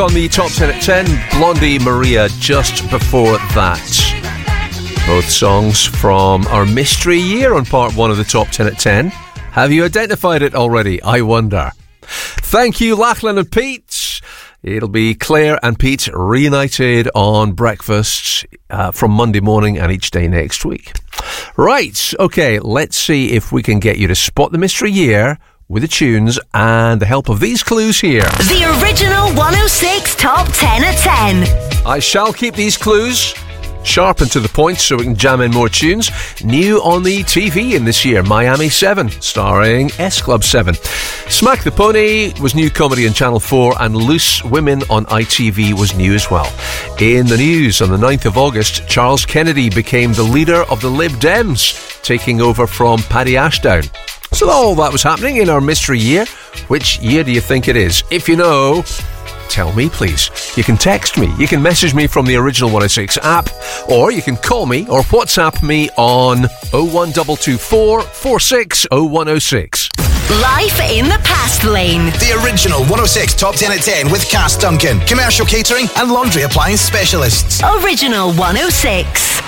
On the top 10 at 10, Blondie, Maria just before that. Both songs from our mystery year on part 1 of the top 10 at 10. Have you identified it already? I wonder. Thank you, Lachlan and Pete. It'll be Claire and Pete reunited on breakfast from Monday morning and each day next week. Right, okay, let's see if we can get you to spot the mystery year with the tunes and the help of these clues here. The original 106 Top 10 at 10. I shall keep these clues sharp and to the point so we can jam in more tunes. New on the TV in this year, Miami 7, starring S Club 7. Smack the Pony was new comedy on Channel 4, and Loose Women on ITV was new as well. In the news, on the 9th of August, Charles Kennedy became the leader of the Lib Dems, taking over from Paddy Ashdown. So all that was happening in our mystery year. Which year do you think it is? If you know, tell me, please. You can text me, you can message me from the Original 106 app, or you can call me or WhatsApp me on 01224 460106. Life in the Past Lane. The Original 106 Top 10 at 10 with Cass Duncan, commercial catering and laundry appliance specialists. Original 106.